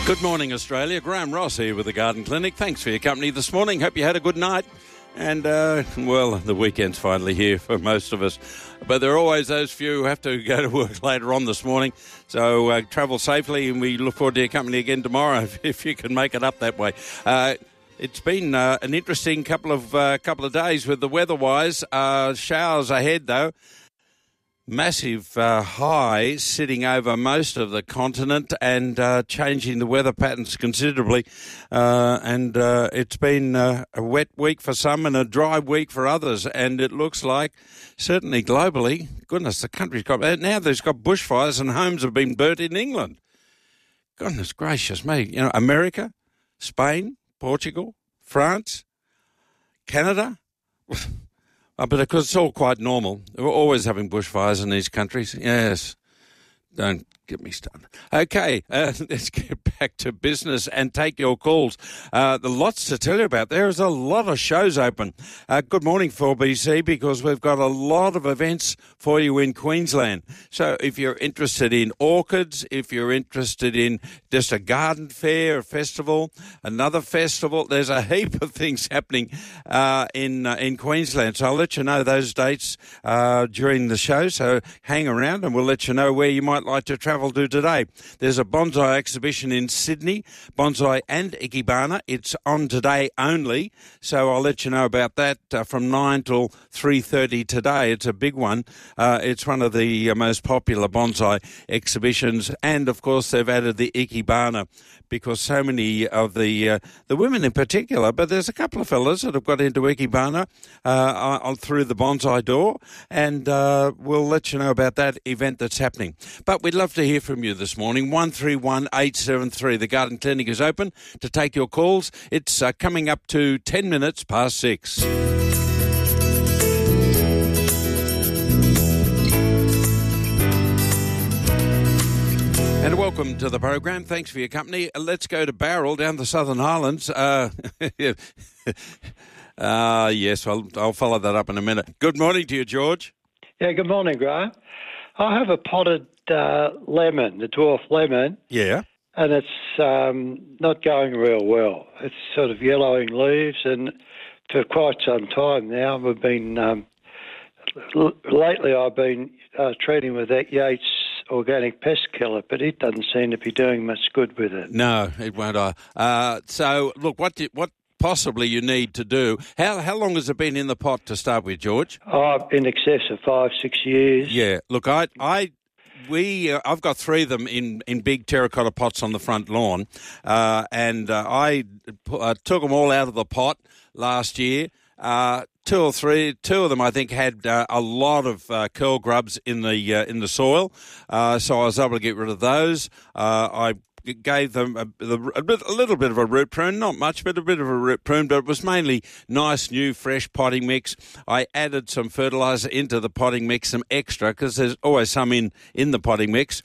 Good morning, Australia. Graham Ross here with the Garden Clinic. Thanks for your company this morning. Hope you had a good night. And, the weekend's finally here for most of us. But there are always those few who have to go to work later on this morning. So travel safely, and we look forward to your company again tomorrow if you can make it up that way. It's been an interesting couple of days with the weather-wise. Showers ahead, though. Massive high sitting over most of the continent and changing the weather patterns considerably. It's been a wet week for some and a dry week for others. And it looks like, certainly globally, goodness, the country's got... Now there's got bushfires and homes have been burnt in England. Goodness gracious me. You know, America, Spain, Portugal, France, Canada... But of course, it's all quite normal. We're always having bushfires in these countries. Yes. Don't get me started. Okay, let's get back to business and take your calls. The lots to tell you about. There's a lot of shows open. Good morning, 4BC, because we've got a lot of events for you in Queensland. So if you're interested in orchids, if you're interested in just a garden fair, a festival, another festival, there's a heap of things happening in Queensland. So I'll let you know those dates during the show. So hang around and we'll let you know where you might like to travel to today. There's a bonsai exhibition in Sydney, bonsai and ikebana. It's on today only, so I'll let you know about that from 9 till 3:30 today. It's a big one. It's one of the most popular bonsai exhibitions, and of course they've added the ikebana because so many of the women in particular, but there's a couple of fellas that have got into ikebana through the bonsai door, and we'll let you know about that event that's happening. But we'd love to hear from you this morning. 131873. The Garden Clinic is open to take your calls. It's coming up to 10 minutes past 6. And welcome to the program. Thanks for your company. Let's go to Bowral down the Southern Highlands. Yes, I'll follow that up in a minute. Good morning to you, George. Yeah, good morning, Graham. I have a potted lemon, the dwarf lemon. Yeah. And it's not going real well. It's sort of yellowing leaves, and for quite some time now, we've been... lately I've been treating with that Yates organic pest killer, but it doesn't seem to be doing much good with it. No, it won't. So, look, what possibly you need to do. How long has it been in the pot to start with, George? In excess of 5-6 years. Yeah. Look, I've got 3 of them in big terracotta pots on the front lawn, and I took them all out of the pot last year. 2 of them I think had a lot of curl grubs in the soil, so I was able to get rid of those. I gave them a little bit of a root prune, not much, but a bit of a root prune, but it was mainly nice, new, fresh potting mix. I added some fertiliser into the potting mix, some extra, because there's always some in the potting mix.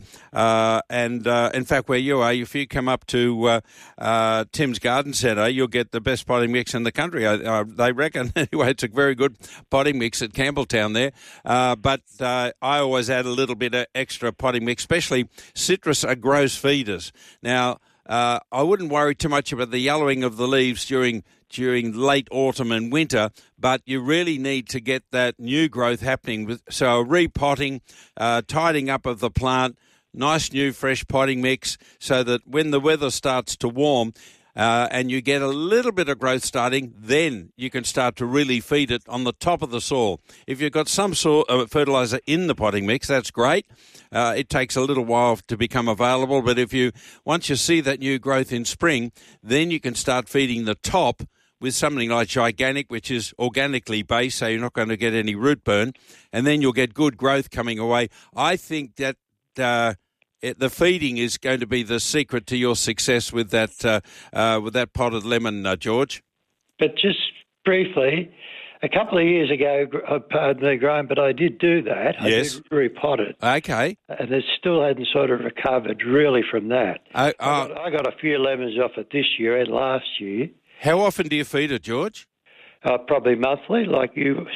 In fact, where you are, if you come up to Tim's Garden Centre, you'll get the best potting mix in the country, they reckon. Anyway, it's a very good potting mix at Campbelltown there. But I always add a little bit of extra potting mix, especially citrus grows feeders. Now, I wouldn't worry too much about the yellowing of the leaves during late autumn and winter, but you really need to get that new growth happening. So repotting, tidying up of the plant, nice new fresh potting mix, so that when the weather starts to warm, and you get a little bit of growth starting, then you can start to really feed it on the top of the soil. If you've got some sort of fertiliser in the potting mix, that's great. It takes a little while to become available, but once you see that new growth in spring, then you can start feeding the top with something like Giganic, which is organically based, so you're not going to get any root burn, and then you'll get good growth coming away. I think that the feeding is going to be the secret to your success with that potted lemon, George. But just briefly, a couple of years ago, pardon me, Graham, but I did do that. Yes. I did repot it. Okay. And it still hadn't sort of recovered really from that. I got a few lemons off it this year and last year. How often do you feed it, George? Probably monthly, like you